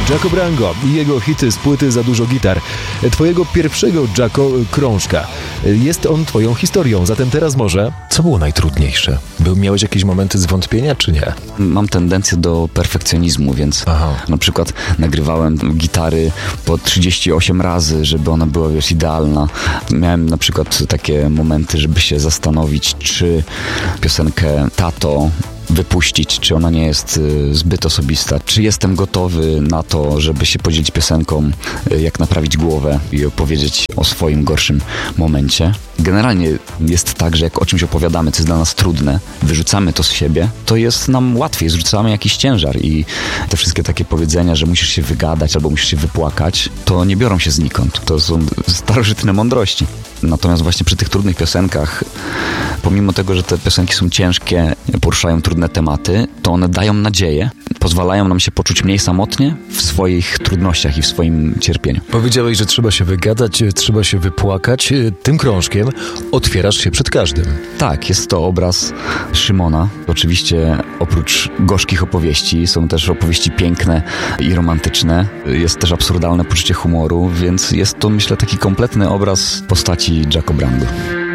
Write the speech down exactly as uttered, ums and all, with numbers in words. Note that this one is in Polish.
Jacko Brango i jego hity z płyty Za dużo gitar. Twojego pierwszego Jacko krążka. Jest on twoją historią, zatem teraz może... Co było najtrudniejsze? Był, miałeś jakieś momenty zwątpienia, czy nie? Mam tendencję do perfekcjonizmu, więc Aha. na przykład nagrywałem gitary po trzydzieści osiem razy, żeby ona była, wiesz, idealna. Miałem na przykład takie momenty, żeby się zastanowić, czy piosenkę Tato wypuścić, czy ona nie jest y, zbyt osobista, czy jestem gotowy na to, żeby się podzielić piosenką, y, jak naprawić głowę i opowiedzieć o swoim gorszym momencie. Generalnie jest tak, że jak o czymś opowiadamy, co jest dla nas trudne, wyrzucamy to z siebie, to jest nam łatwiej, zrzucamy jakiś ciężar i te wszystkie takie powiedzenia, że musisz się wygadać albo musisz się wypłakać, to nie biorą się znikąd. To są starożytne mądrości. Natomiast właśnie przy tych trudnych piosenkach, pomimo tego, że te piosenki są ciężkie, poruszają trudne tematy, to one dają nadzieję, pozwalają nam się poczuć mniej samotnie w swoich trudnościach i w swoim cierpieniu. Powiedziałeś, że trzeba się wygadać, trzeba się wypłakać. Tym krążkiem otwierasz się przed każdym. Tak, jest to obraz Szymona. Oczywiście oprócz gorzkich opowieści są też opowieści piękne i romantyczne. Jest też absurdalne poczucie humoru, więc jest to, myślę, taki kompletny obraz postaci Jacko Brango.